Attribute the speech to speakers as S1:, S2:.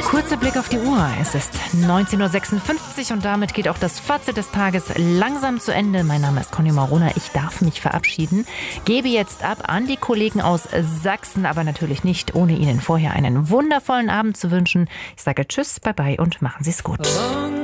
S1: Kurzer Blick auf die Uhr. Es ist 19.56 Uhr und damit geht auch das Fazit des Tages langsam zu Ende. Mein Name ist Conny Marona. Ich darf mich verabschieden. Gebe jetzt ab an die Kollegen aus Sachsen, aber natürlich nicht, ohne Ihnen vorher einen wundervollen Abend zu wünschen. Ich sage Tschüss, bye bye und machen Sie es gut.